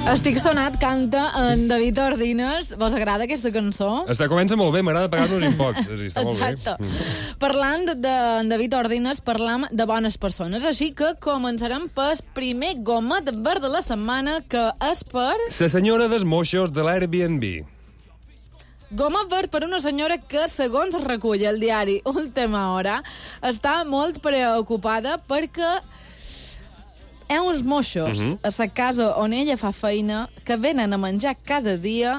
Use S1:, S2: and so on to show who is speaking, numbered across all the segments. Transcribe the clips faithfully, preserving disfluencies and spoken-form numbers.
S1: Estic sonat, canta en David Ordines. Vos agrada aquesta cançó?
S2: Està, comença molt bé, m'agrada pagar-nos imposts. Sí, està molt
S1: Exacte.
S2: bé. Mm.
S1: Parlant de, de David Ordines, parlam de bones persones. Així que començarem pel primer gomet verd de la setmana, que és per...
S2: La senyora dels moixos de l'Airbnb.
S1: Gomet verd per una senyora que, segons recull el diari Última Hora, està molt preocupada perquè hi ha uns moixos uh-huh. a la casa on ella fa feina que venen a menjar cada dia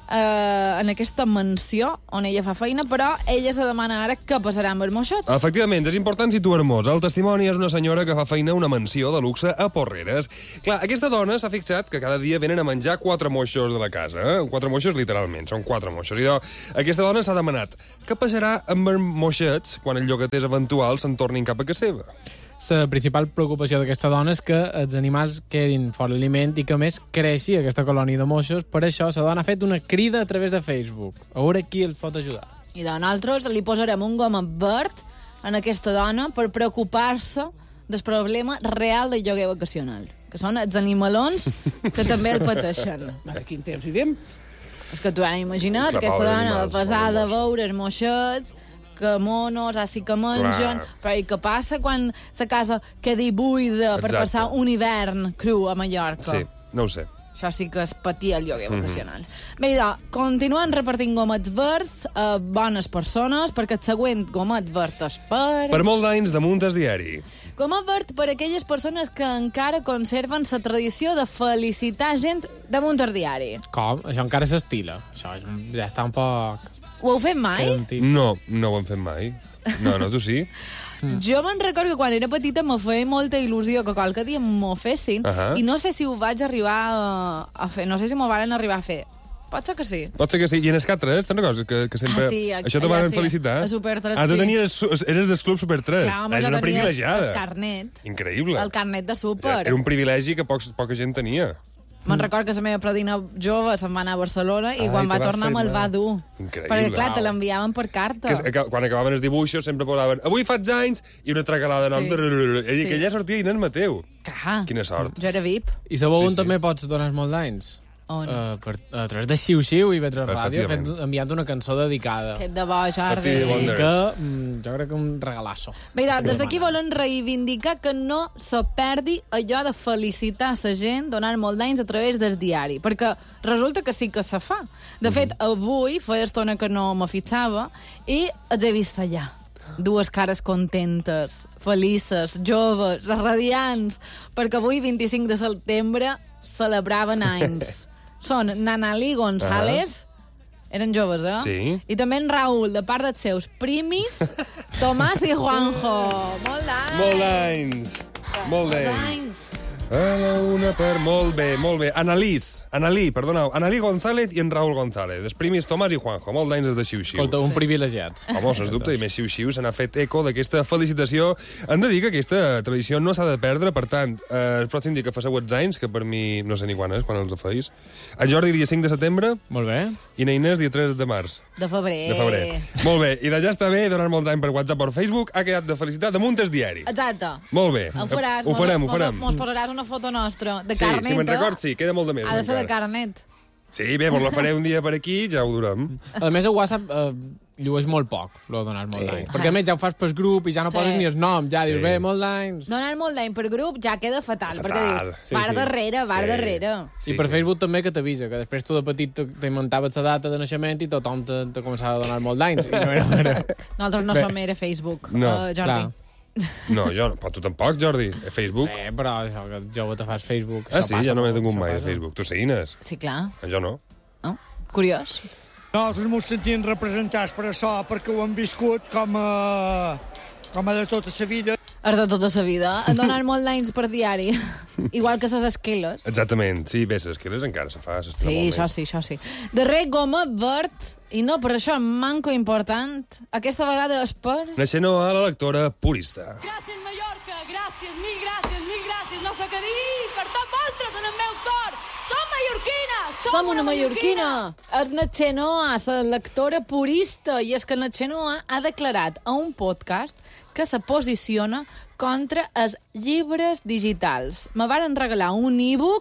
S1: eh, en aquesta mansió on ella fa feina, però ella se demana ara què passarà amb els moixots.
S2: Efectivament, és important situar-nos. El testimoni és una senyora que fa feina a una mansió de luxe a Porreres. Clar, aquesta dona s'ha fixat que cada dia venen a menjar quatre moixos de la casa. Eh? Quatre moixos literalment, són quatre moixos. I llavors, aquesta dona s'ha demanat què passarà amb els moixets quan els llogaters eventuals se'n tornin cap a casa seva.
S3: La principal preocupació d'aquesta dona és que els animals quedin fora l'aliment i que més creixi aquesta colònia de moixos. Per això la dona ha fet una crida a través de Facebook. A veure qui el pot ajudar.
S1: I de nosaltres li posarem un gomet verd en aquesta dona per preocupar-se del problema real del lloguer vacacional, que són els animalons que també el pateixen.
S4: Ara, quin temps hi vivim?
S1: És que t'ho han imaginat,
S2: Clar,
S1: aquesta dona
S2: animals,
S1: pesada de
S2: moixos.
S1: veure els moixets, que monos, així que mengen,
S2: Clar.
S1: però i què passa quan la casa quedi buida per
S2: Exacte.
S1: passar un hivern cru a Mallorca?
S2: Sí, no ho sé.
S1: Això sí que és patir el lloguer
S2: Mhm.
S1: vacacional. Bé, idò, continuen repartint gomets verds a bones persones, perquè el següent gomet verd és per...
S2: Per molt d'anys damunt el diari.
S1: Gomet verd per aquelles persones que encara conserven la tradició de felicitar gent damunt el diari.
S3: Com? Això encara s'estila. Això és, ja està un poc...
S1: Ho heu fet mai?
S3: Queda antic.
S2: No, no ho hem fet mai. No, no, tu sí?
S1: Jo me'n recordo que quan era petita me feia molta il·lusió que qualque dia m'ho fessin,
S2: Ahà.
S1: i no sé si ho vaig arribar a, a fer, no sé si m'ho van arribar a fer. Pot ser que sí.
S2: Pot ser que sí. I en Escat tres, te'n recordes? Que, que sempre...
S1: Ah, sí, a-
S2: Això t'ho
S1: allà
S2: van
S1: sí,
S2: felicitar.
S1: a Super tres,
S2: Ah, tu
S1: sí.
S2: tenies, eres del Club Super tres.
S1: Clar, home,
S2: és
S1: jo
S2: una
S1: tenia
S2: privilegiada.
S1: el carnet.
S2: Increïble.
S1: El carnet de súper.
S2: Era un privilegi que pocs, poca gent tenia.
S1: Me'n recordo que la meva predina jove se'n va anar a Barcelona i
S2: Ai,
S1: quan
S2: te
S1: va
S2: va
S1: tornar
S2: fer
S1: me'l va
S2: mal.
S1: dur.
S2: Increïble.
S1: Perquè, clar, te
S3: Uau.
S1: l'enviaven per carta.
S2: Que, que, quan acabaven els dibuixos sempre posaven avui faig anys i una tragalada
S1: Sí.
S2: sí. I
S1: Sí.
S2: que ella sortia i nen Mateu.
S1: Clar.
S2: Quina sort.
S1: Jo era V I P.
S3: I sabeu
S2: Sí,
S3: on
S2: sí.
S3: també pots donar molt d'anys?
S1: On?
S3: Uh, per, a través de Xiu-Xiu i Vetre Ràdio,
S2: Efectivament.
S3: fent, enviant una cançó dedicada.
S1: Que de bo, Jordi.
S2: Partir de
S3: Sí,
S2: Wonders.
S3: que mm, jo crec que un regalasso.
S1: Bé, doncs, des d'aquí volen reivindicar que no se perdi allò de felicitar la gent donant molt d'anys a través del diari, perquè resulta que sí que se fa. De fet, avui, feia estona que no me fixava, i els he vist allà. Dues cares contentes, felices, joves, radiants, perquè avui, vint-i-cinc de setembre, celebraven anys. Són Nanalí González, eren joves, eh?
S2: Sí.
S1: I també en Raül, de part dels seus primis, Tomàs i Juanjo. Molt d'anys!
S2: Molt d'anys. Molt d'anys.
S1: d'anys!
S2: A la una per... Molt bé, molt bé. Annalís, Annalí, perdoneu. Annalí González i en Raül González. Els primis Tomàs i Juanjo. Molt d'anys des de Xiu-Xiu.
S3: Escolta, un privilegiats.
S2: Home, sens dubte, i més Xiu-Xiu se n'ha fet eco d'aquesta felicitació. Hem de dir que aquesta tradició no s'ha de perdre, per tant, eh, el pròxim dia que passeu els anys, que per mi no sé ni quan és, quan els feis, el Jordi dia cinc de setembre
S3: Molt bé.
S2: i na Inés dia tres de març.
S1: De febrer.
S2: De febrer. Molt bé, i de ja està bé, donar molt d'any per WhatsApp o Facebook, ha quedat de felicitat damunt el diari.
S1: Exacte.
S2: Molt bé.
S1: Ho faràs.
S2: Ho farem, ho
S1: mos,
S2: farem.
S1: Mos posaràs una foto nostra, de
S2: Sí,
S1: carnet.
S2: si me'n
S1: eh?
S2: record, sí, queda molt de més.
S1: Ha de ser de
S2: encara.
S1: carnet.
S2: Sí, bé, vos la faré un dia per aquí, ja ho durem.
S3: A més, el WhatsApp eh, llueix molt poc, lo de donar molt
S2: Sí.
S3: d'anys. Perquè a més ja ho fas pel grup i ja no
S1: Sí.
S3: poses ni el nom, ja dius,
S2: Sí.
S3: bé, molt d'anys.
S1: Donar molt d'any per grup ja queda fatal,
S2: Fatal.
S1: perquè dius,
S3: Sí,
S1: bar
S3: sí.
S1: darrere, bar
S2: Sí.
S1: darrere.
S3: I per Facebook també que t'avisa, que després tu de petit te- t'inventaves la data de naixement i tothom te, te començava a donar molt d'anys. I no era vera.
S1: Nosaltres no
S3: Bé.
S1: som era Facebook,
S2: No,
S1: eh, Jordi.
S3: clar.
S2: No, jo no, però tu tampoc, Jordi. A Facebook?
S3: Bé, però això, que jove te fas Facebook.
S2: Ah,
S3: això
S2: sí,
S3: passa,
S2: ja no m'he
S3: això
S2: tingut mai a
S3: passa.
S2: Facebook. Tu sí, Inés?
S1: Sí, clar.
S2: Jo no.
S1: Oh, curiós.
S4: Nosaltres ens sentim representats per això, perquè ho hem viscut com a, com a de tota la vida.
S1: És de tota la vida. Han donat molt d'anys per diari. Igual que les esqueles.
S2: Exactament, sí, bé, les esqueles encara se fa, s'estira
S1: Sí,
S2: molt
S1: això
S2: més.
S1: sí, això sí. Darrer goma verd, i no per això manco important, aquesta vegada és per...
S2: Naixent a la lectora purista.
S5: Gràcies, Mallorca, gràcies, mil gràcies, mil gràcies. No sé què dir, per tot vosaltres en el meu tor. Som mallorquines!
S1: Som una mallorquina! És Natxenoa, la lectora purista, i és que Natxenoa ha declarat a un podcast que se posiciona contra els llibres digitals. Me varen regalar un e-book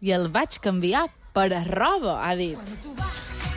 S1: i el vaig canviar per a roba, ha dit.